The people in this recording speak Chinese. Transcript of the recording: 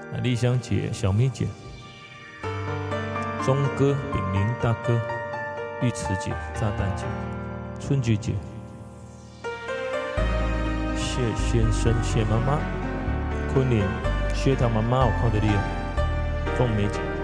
丽香姐、小咪姐、钟哥、炳林大哥、玉慈姐、炸弹姐、春菊姐、谢先生、谢妈妈、昆凌、薛糖妈妈，我看到你了，凤梅姐。